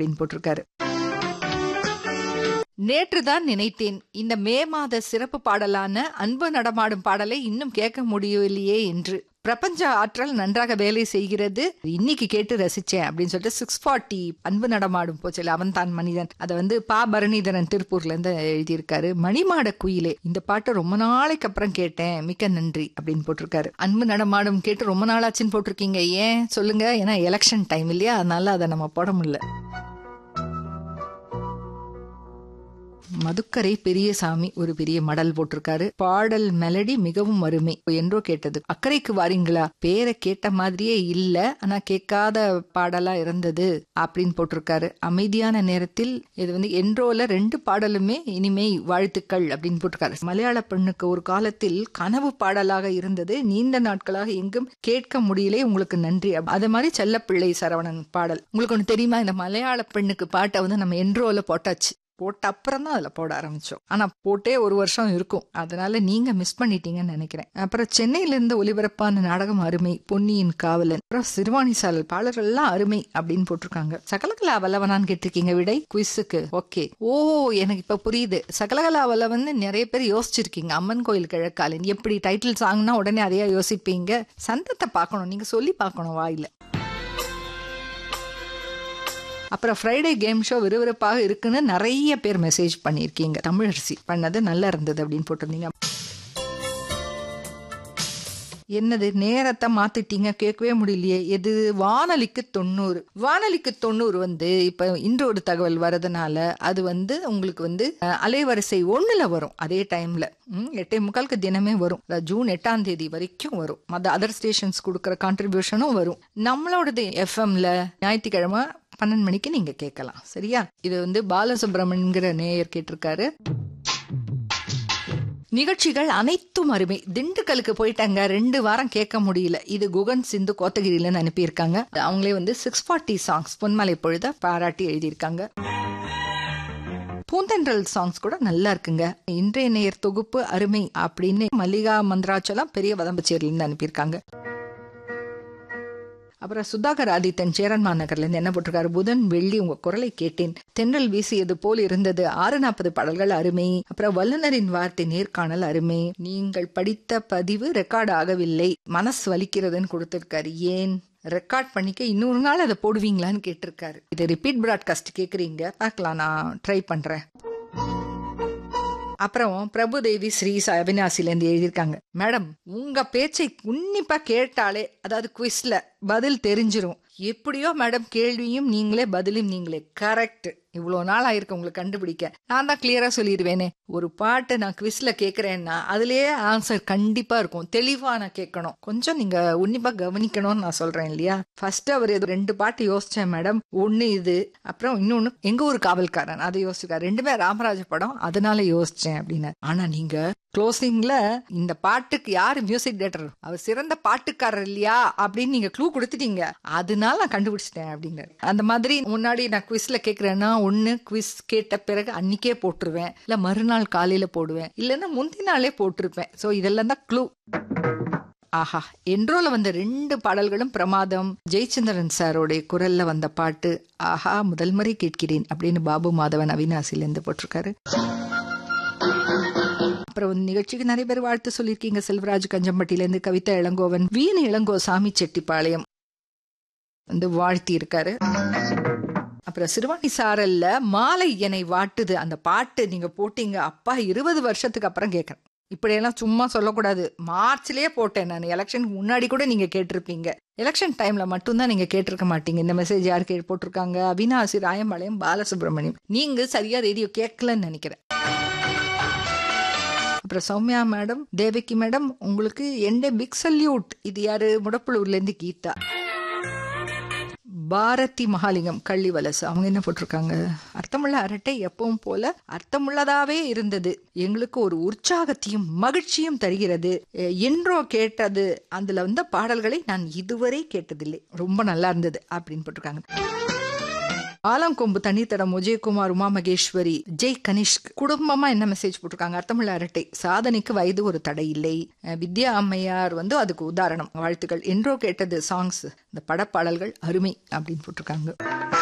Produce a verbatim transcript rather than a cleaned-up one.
அப்படின்னு போட்டிருக்காரு. நேற்றுதான் நினைத்தேன் இந்த மே மாத சிறப்பு பாடலான அன்பு நடமாடும் பாடலை இன்னும் கேட்க முடியவில்லையே என்று. பிரபஞ்ச ஆற்றல் நன்றாக வேலை செய்கிறது, இன்னைக்கு கேட்டு ரசிச்சேன் அப்படின்னு சொல்லிட்டு சிக்ஸ் ஃபார்ட்டி அன்பு நடமாடும் போச்சல அவன் தான் மனிதன், அதை வந்து பா பரணிதரன் திருப்பூர்ல இருந்து எழுதியிருக்காரு. மணிமாட குயிலே இந்த பாட்டை ரொம்ப நாளைக்கு அப்புறம் கேட்டேன், மிக்க நன்றி அப்படின்னு போட்டிருக்காரு. அன்பு நடமாடும் கேட்டு ரொம்ப நாளாச்சுன்னு போட்டிருக்கீங்க, ஏன் சொல்லுங்க? ஏன்னா எலெக்ஷன் டைம் இல்லையா, அதனால அதை நம்ம போட முடியல. மதுக்கரை பெரியசாமி ஒரு பெரிய மடல் போட்டிருக்காரு. பாடல் மெலடி மிகவும் அருமை, என்றோ கேட்டது. அக்கறைக்கு வாரீங்களா, பேரை கேட்ட மாதிரியே இல்ல, ஆனா கேட்காத பாடலா இருந்தது அப்படின்னு போட்டிருக்காரு. அமைதியான நேரத்தில் இது வந்து என்றோல ரெண்டு பாடலுமே இனிமே வாழ்த்துக்கள் அப்படின்னு போட்டிருக்காரு. மலையாள பெண்ணுக்கு ஒரு காலத்தில் கனவு பாடலாக இருந்தது, நீண்ட நாட்களாக எங்கும் கேட்க முடியல, உங்களுக்கு நன்றி. அது மாதிரி செல்லப்பிள்ளை சரவணன் பாடல் உங்களுக்கு ஒண்ணு தெரியுமா? இந்த மலையாள பெண்ணுக்கு பாட்டை வந்து நம்ம என்றோல போட்டாச்சு, போட்ட அப்புறம் தான் அதுல போட ஆரம்பிச்சோம். ஆனா போட்டே ஒரு வருஷம் இருக்கும், அதனால நீங்க மிஸ் பண்ணிட்டீங்கன்னு நினைக்கிறேன். அப்புறம் சென்னையில இருந்து ஒலிபரப்பான நாடகம் அருமை, பொன்னியின் காவலன், அப்புறம் சிறுவாணி சாரல் பாடல்கள் எல்லாம் அருமை அப்படின்னு போட்டிருக்காங்க. சகலகலா வல்லவனான்னு கேட்டிருக்கீங்க விடை குவிஸுக்கு. ஓகே, ஓ எனக்கு இப்ப புரியுது. சகலகலா வல்லவன் நிறைய பேர் யோசிச்சிருக்கீங்க. அம்மன் கோயில் கிழக்காலன் எப்படி டைட்டில் சாங்னா உடனே அதையா யோசிப்பீங்க? சந்தத்தை பார்க்கணும், நீங்க சொல்லி பார்க்கணும் வாயில. அப்புறம் ஃப்ரைடே கேம் ஷோ விறுவிறுப்பாக இருக்குன்னு நிறைய பேர் மெசேஜ் பண்ணியிருக்கீங்க. தமிழரசி பண்ணது நல்லா இருந்தது அப்படின்னு போட்டிருந்தீங்க. என்னது நேரத்தை மாத்திட்டீங்க, கேட்கவே முடியலையே. எது? வானொலிக்கு தொண்ணூறு. வானொலிக்கு தொண்ணூறு வந்து இப்ப இன்று ஒரு தகவல் வரதுனால அது வந்து உங்களுக்கு வந்து அலைவரிசை ஒண்ணுல வரும். அதே டைம்ல எட்டே முக்காலுக்கு தினமே வரும். ஜூன் எட்டாம் தேதி வரைக்கும் வரும். மற்ற அதர் ஸ்டேஷன்ஸ் கொடுக்குற கான்ட்ரிபியூஷனும் வரும். நம்மளோடது எஃப்எம்ல ஞாயிற்றுக்கிழமை பன்னெண்டு மணிக்கு நீங்க கேட்கலாம். சரியா? இது வந்து பாலசுப்ரமணியங்கிற நேயர் கேட்டிருக்காரு. நிகழ்ச்சிகள் அனைத்தும் அருமை. திண்டுக்கலுக்கு போயிட்டாங்க, ரெண்டு வாரம் கேட்க முடியல. இது குகன் சிந்து கோத்தகிரிலன்னு அனுப்பியிருக்காங்க. அவங்களே வந்து சிக்ஸ் ஃபார்ட்டி சாங்ஸ் பொன்மலை பொழுத பாராட்டி எழுதியிருக்காங்க. பூந்தென்றல் சாங்ஸ் கூட நல்லா இருக்குங்க, இன்றைய நேயர் தொகுப்பு அருமை அப்படின்னு மல்லிகா மந்திராச்சலம் பெரிய வதம்பச்சேரில இருந்து அனுப்பியிருக்காங்க. அப்புறம் சுதாகர் ஆதித்தன் சேரன்மான் நகர்ல இருந்து என்ன போட்டிருக்காரு? புதன் வெள்ளி உங்க குரலை கேட்டேன், தென்றல் வீசியது போல் இருந்தது, ஆறு நாற்பது பாடல்கள் அருமை. அப்புறம் வல்லுநரின் வார்த்தை நேர்காணல் அருமை, நீங்கள் படித்த பதிவு ரெக்கார்ட் ஆகவில்லை, மனசு வலிக்கிறதுன்னு கொடுத்திருக்காரு. ஏன் ரெக்கார்ட் பண்ணிக்க இன்னொரு நாள் அதை போடுவீங்களான்னு கேட்டிருக்காரு. இது ரிப்பீட் பிராட்காஸ்ட் கேக்குறீங்க, பார்க்கலாம், நான் ட்ரை பண்றேன். அப்புறம் பிரபுதேவி ஸ்ரீ அவினாசில இருந்து எழுதியிருக்காங்க. மேடம் உங்க பேச்சை உன்னிப்பா கேட்டாலே, அதாவது குவிஸ்ல பதில் தெரிஞ்சிரும். எப்படியோ மேடம் கேள்வியும் நீங்களே பதிலும் நீங்களே. கரெக்ட். இவ்வளவு நாள் ஆயிருக்கு உங்களுக்கு கண்டுபிடிக்க. நான் தான் கிளியரா சொல்லிடுவேனே, ஒரு பாட்டு நான் குவிஸ்ல கேக்குறேன்னா அதுலயே ஆன்சர் கண்டிப்பா இருக்கும். தெளிவா நான் கேட்கணும், கொஞ்சம் நீங்க உன்னிப்பா கவனிக்கணும்னு நான் சொல்றேன் இல்லையா. ஃபர்ஸ்ட் அவர் ரெண்டு பாட்டு யோசிச்சேன் மேடம், ஒண்ணு இது, அப்புறம் இன்னொன்னு எங்க ஊர் காவல்காரன், அதை யோசிச்சிருக்காரு. ரெண்டுமே ராமராஜ படம், அதனால யோசிச்சேன் அப்படின்னு. ஆனா நீங்க க்ளோசிங்ல இந்த பாட்டுக்கு யாரு மியூசிக் டைரக்டர், அவர் சிறந்த பாட்டுக்காரர் இல்லையா அப்படின்னு நீங்க க்ளூ கொடுத்துட்டீங்க, அதனால நான் கண்டுபிடிச்சிட்டேன் அப்படிங்க. அந்த மாதிரி முன்னாடி நான் குவிஸ்ல கேக்குறேன்னா ஒண்ணு குவிஸ் கேட்ட பிறகு அன்னைக்கே போட்டுருவேன், இல்ல மறுநாள் காலையில போடுவேன், இல்லைன்னா முந்தின நாளே போட்டிருப்பேன். சோ இதெல்லாம் தான் க்ளூ. ஆஹா, என்றோல வந்த ரெண்டு பாடல்களும் பிரமாதம். ஜெயச்சந்திரன் சாரோடைய குரல்ல வந்த பாட்டு ஆஹா முதல் முறை கேட்கிறேன் அப்படின்னு பாபு மாதவன் அவினாசில இருந்து போட்டிருக்காரு. அப்புறம் நிகழ்ச்சிக்கு நிறைய பேர் வாழ்த்து சொல்லியிருக்கீங்க. செல்வராஜ் கஞ்சம்பட்டியில இருந்து, கவிதா இளங்கோவன், வீணு இளங்கோ சாமி செட்டிப்பாளையம் வந்து வாழ்த்தி இருக்காரு. அப்புறம் சிறுவாணி சாரல்ல மாலை என்னை வாட்டுது அந்த பாட்டு நீங்க போட்டீங்க, அப்பா இருபது வருஷத்துக்கு அப்புறம் கேட்கறேன். இப்படியெல்லாம் சும்மா சொல்லக்கூடாது. மார்ச்லயே போட்டேன் நான், எலெக்ஷனுக்கு முன்னாடி கூட நீங்க கேட்டிருப்பீங்க, எலெக்ஷன் டைம்ல மட்டும்தான் நீங்க கேட்டிருக்க மாட்டீங்க. இந்த மெசேஜ் யாரு கேட்டு போட்டிருக்காங்க? அவினாசி ராயம்பாளையம் பாலசுப்ரமணியம். நீங்க சரியா ரேடியோ கேட்கலன்னு நினைக்கிறேன். அப்புறம் சௌமியா மேடம், தேவகி மேடம், உங்களுக்கு எந்த பிக் சல்யூட். இது யாரு? முடப்புளூர்ல இருந்து கீதா. பாரதி மகாலிங்கம் கள்ளிவலசு அவங்க என்ன போட்டிருக்காங்க? அர்த்தமுள்ள அரட்டை எப்பவும் போல அர்த்தமுள்ளதாவே இருந்தது, எங்களுக்கு ஒரு உற்சாகத்தையும் மகிழ்ச்சியும் தருகிறது. என்றோ கேட்டது அதுல வந்த பாடல்களை நான் இதுவரை கேட்டதில்லை, ரொம்ப நல்லா இருந்தது அப்படின்னு போட்டிருக்காங்க. ஆலங்கொம்பு தண்ணீர்த்தடம் விஜயகுமார், உமா மகேஸ்வரி, ஜெய் கனிஷ்க் குடும்பமா என்ன மெசேஜ் போட்டிருக்காங்க? அர்த்தமுள்ள அரட்டை, சாதனைக்கு வயது ஒரு தடை இல்லை. வித்யா அம்மையார் வந்து அதுக்கு உதாரணம், வாழ்த்துக்கள். என்றோ கேட்டது சாங்ஸ், இந்த படப்பாடல்கள் அருமை அப்படின்னு போட்டிருக்காங்க.